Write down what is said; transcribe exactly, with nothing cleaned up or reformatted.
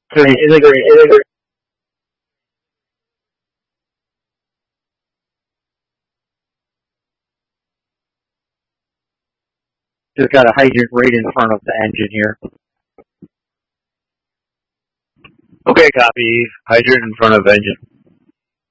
Three, three, three. Just got a hydrant right in front of the engine here. Okay, copy. Hydrant in front of engine.